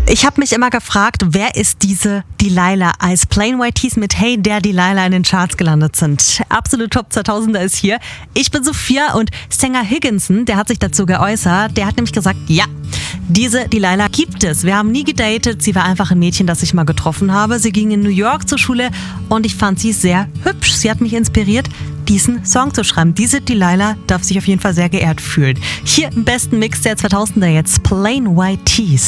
Ich habe mich immer gefragt, wer ist diese Delilah, als Plain White T's mit Hey der Delilah in den Charts gelandet sind. Absolut Top 2000er ist hier. Ich bin Sophia und Sanger Higginson, der hat sich dazu geäußert. Der hat nämlich gesagt, ja, diese Delilah gibt es. Wir haben nie gedatet, sie war einfach ein Mädchen, das ich mal getroffen habe. Sie ging in New York zur Schule und ich fand sie sehr hübsch. Sie hat mich inspiriert, diesen Song zu schreiben. Diese Delilah darf sich auf jeden Fall sehr geehrt fühlen. Hier im besten Mix der 2000er jetzt, Plain White T's.